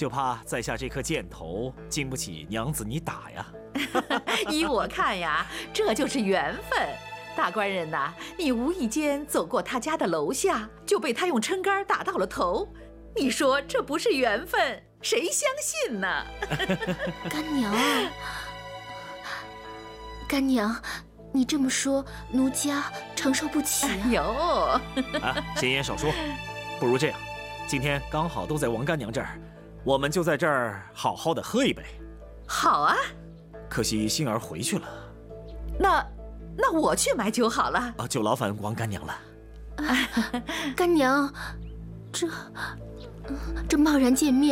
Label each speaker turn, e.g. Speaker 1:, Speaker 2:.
Speaker 1: 就怕在下这颗箭头经不起娘子你打呀。
Speaker 2: 依我看呀，这就是缘分。大官人呐，你无意间走过他家的楼下，就被他用撑杆打到了头。你说这不是缘分，谁相信呢？
Speaker 3: 干娘，干娘，你这么说，奴家承受不起啊！
Speaker 2: 有
Speaker 1: 啊，闲言少说，不如这样，今天刚好都在王干娘这儿，我们就在这儿好好的喝一杯。
Speaker 2: 好啊，
Speaker 1: 可惜星儿回去了。
Speaker 2: 那我去买酒好了。
Speaker 1: 啊，就劳烦王干娘了。
Speaker 3: 干娘，这贸然见面。